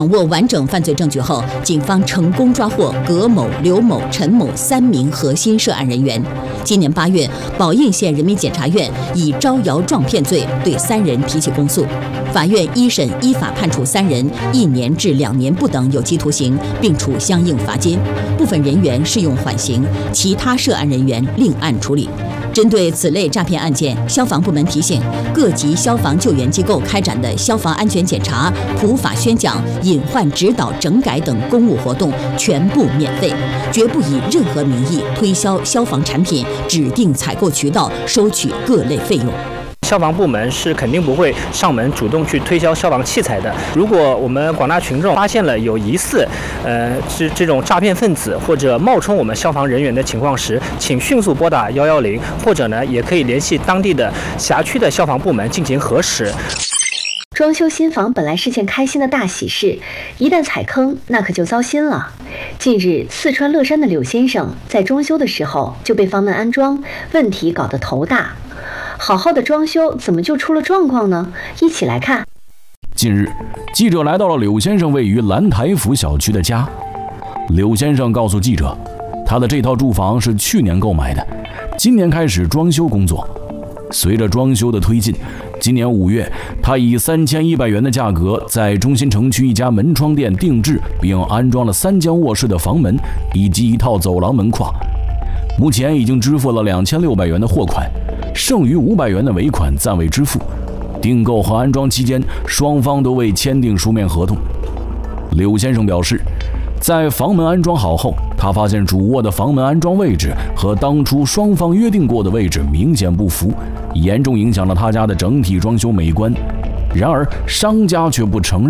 掌握完整犯罪证据后，警方成功抓获葛某、刘某、陈某3名核心涉案人员。今年8月，宝应县人民检察院以招摇撞骗罪对3人提起公诉。法院一审依法判处3人1年至2年不等有期徒刑，并处相应罚金，部分人员适用缓刑，其他涉案人员另案处理。针对此类诈骗案件，消防部门提醒，各级消防救援机构开展的消防安全检查、普法宣讲、隐患指导整改等公务活动全部免费，绝不以任何名义推销消防产品、指定采购渠道收取各类费用。 消防部门是肯定不会上门主动去推销消防器材的。如果我们广大群众发现了有疑似，是这种诈骗分子或者冒充我们消防人员的情况时，请迅速拨打110，或者呢，也可以联系当地的辖区的消防部门进行核实。 装修新房本来是件开心的大喜事，一旦踩坑，那可就糟心了。近日，四川乐山的柳先生在装修的时候就被房门安装问题搞得头大。好好的装修怎么就出了状况呢？一起来看。 近日，记者来到了柳先生位于兰台府小区的家。柳先生告诉记者，他的这套住房是去年购买的，今年开始装修工作。随着装修的推进，今年5月，他以3100元的价格在中心城区一家门窗店定制并安装了3间卧室的房门以及一套走廊门框。目前已经支付了2600元的货款，剩余500元的尾款暂未支付。订购和安装期间，双方都未签订书面合同。柳先生表示，在房门安装好后，他发现主卧的房门安装位置和当初双方约定过的位置明显不符，严重影响了他家的整体装修美观。然而，商家却不承认